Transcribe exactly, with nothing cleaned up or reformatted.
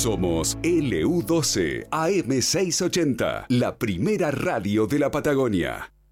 Somos L U doce A M seiscientos ochenta, la primera radio de la Patagonia.